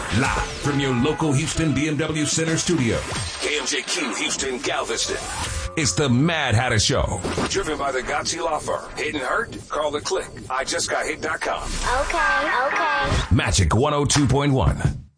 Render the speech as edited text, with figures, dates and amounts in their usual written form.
Live from your local Houston BMW Center studio. KMJQ Houston Galveston. It's the Mad Hatter Show. Driven by the Gotzi Law Firm. Hit and hurt? Call the click. IJustGotHit.com. Okay. Magic 102.1.